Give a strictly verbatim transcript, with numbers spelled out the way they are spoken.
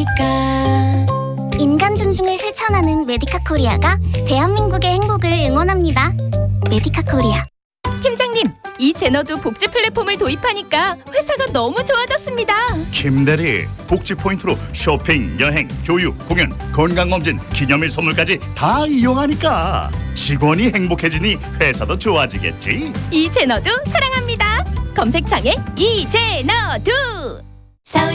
테니까. 인간 존중을 실천하는 메디카 코리아가 대한민국의 행복을 응원합니다. 메디카 코리아. 팀장님, 이 제너도 복지 플랫폼을 도입하니까 회사가 너무 좋아졌습니다. 김대리, 복지 포인트로 쇼핑, 여행, 교육, 공연, 건강검진, 기념일 선물까지 다 이용하니까 직원이 행복해지니 회사도 좋아지겠지. 이 제너도 사랑합니다. 검색창에 이 제너도. 서울